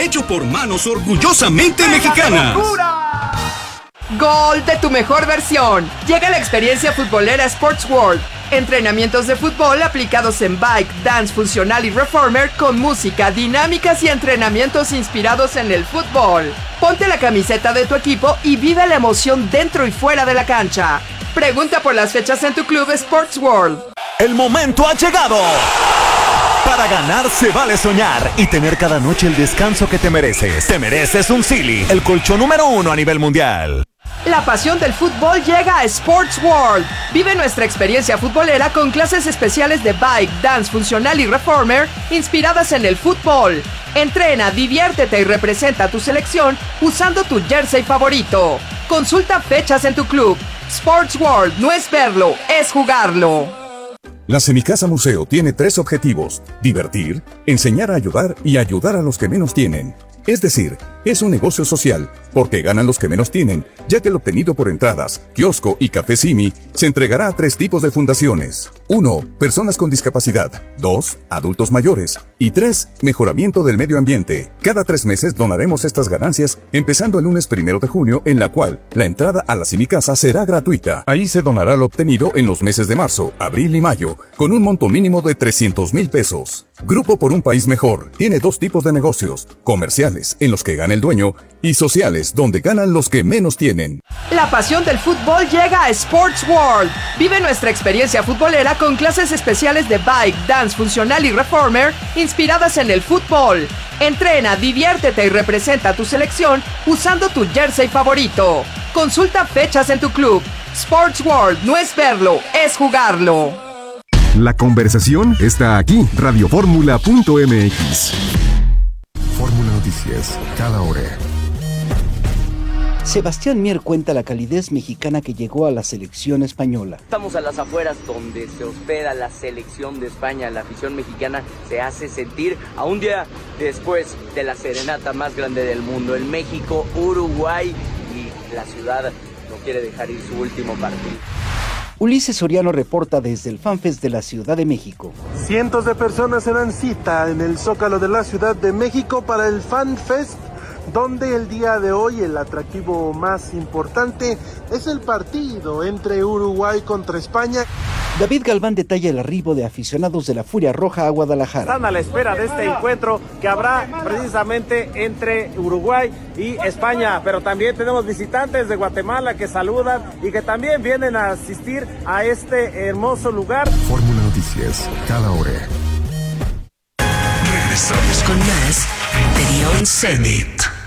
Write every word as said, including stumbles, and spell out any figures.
hecho por manos orgullosamente mexicanas. ¡Gol de tu mejor versión! Llega la experiencia futbolera Sports World. Entrenamientos de fútbol aplicados en bike, dance funcional y reformer con música, dinámicas y entrenamientos inspirados en el fútbol. Ponte la camiseta de tu equipo y vive la emoción dentro y fuera de la cancha. Pregunta por las fechas en tu club Sports World. El momento ha llegado. Para ganar se vale soñar y tener cada noche el descanso que te mereces. Te mereces un Sealy, el colchón número uno a nivel mundial. La pasión del fútbol llega a Sports World. Vive nuestra experiencia futbolera con clases especiales de bike, dance funcional y reformer inspiradas en el fútbol. Entrena, diviértete y representa a tu selección usando tu jersey favorito. Consulta fechas en tu club. Sports World no es verlo, es jugarlo. La Semicasa Museo tiene tres objetivos: divertir, enseñar a ayudar y ayudar a los que menos tienen. Es decir, es un negocio social, porque ganan los que menos tienen, ya que el obtenido por entradas, kiosco y café Simi se entregará a tres tipos de fundaciones. uno. Personas con discapacidad. dos. Adultos mayores. Y tres. Mejoramiento del medio ambiente. Cada tres meses donaremos estas ganancias, empezando el lunes primero de junio, en la cual la entrada a la Semicasa será gratuita. Ahí se donará lo obtenido en los meses de marzo, abril y mayo, con un monto mínimo de trescientos mil pesos. Grupo por un país mejor tiene dos tipos de negocios: comerciales, en los que gana el dueño, y sociales, donde ganan los que menos tienen. La pasión del fútbol llega a Sports World. Vive nuestra experiencia futbolera con clases especiales de bike, dance funcional y reformer inspiradas en el fútbol. Entrena, diviértete y representa a tu selección usando tu jersey favorito. Consulta fechas en tu club. Sports World no es verlo, es jugarlo. La conversación está aquí. radio fórmula punto m x. Fórmula Noticias, cada hora. Sebastián Mier cuenta la calidez mexicana que llegó a la selección española. Estamos a las afueras donde se hospeda la selección de España. La afición mexicana se hace sentir a un día después de la serenata más grande del mundo. En México, Uruguay, y la ciudad no quiere dejar ir su último partido. Ulises Soriano reporta desde el FanFest de la Ciudad de México. Cientos de personas se dan cita en el Zócalo de la Ciudad de México para el FanFest, donde el día de hoy el atractivo más importante es el partido entre Uruguay contra España. David Galván detalla el arribo de aficionados de la Furia Roja a Guadalajara. Están a la espera de este encuentro que habrá precisamente entre Uruguay y España, pero también tenemos visitantes de Guatemala que saludan y que también vienen a asistir a este hermoso lugar. Fórmula Noticias, cada hora. Regresamos con más de Beyond Zenith.